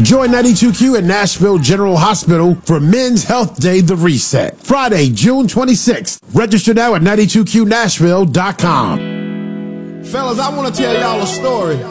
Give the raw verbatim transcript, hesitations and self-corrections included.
Join ninety-two Q at Nashville General Hospital for Men's Health Day The Reset. Friday, June twenty-sixth. Register now at ninety-two Q nashville dot com. Fellas, I want to tell y'all a story